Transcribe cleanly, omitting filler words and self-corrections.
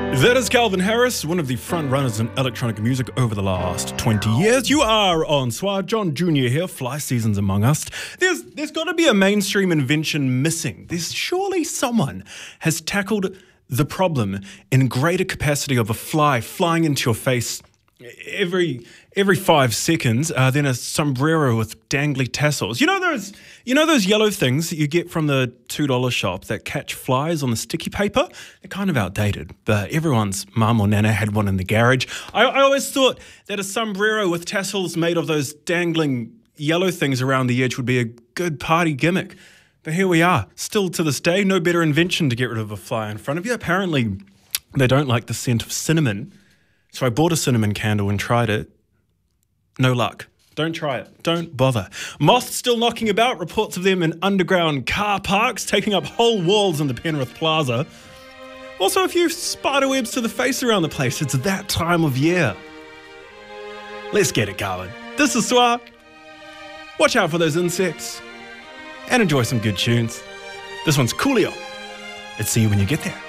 That is Calvin Harris, one of the front runners in electronic music over the last 20 years. You are on SWA. John Jr. here, fly season's among us. There's got to be a mainstream invention missing. There's surely someone has tackled the problem in greater capacity of a fly flying into your face every 5 seconds, then a sombrero with dangly tassels. You know those yellow things that you get from the $2 shop that catch flies on the sticky paper? They're kind of outdated, but everyone's mum or nana had one in the garage. I always thought that a sombrero with tassels made of those dangling yellow things around the edge would be a good party gimmick. But here we are, still to this day, no better invention to get rid of a fly in front of you. Apparently, they don't like the scent of cinnamon. So I bought a cinnamon candle and tried it. No luck. Don't try it. Don't bother. Moths still knocking about. Reports of them in underground car parks, taking up whole walls in the Penrith Plaza. Also a few spiderwebs to the face around the place. It's that time of year. Let's get it going. This is SWA. Watch out for those insects. And enjoy some good tunes. This one's Coolio. Let's see you when you get there.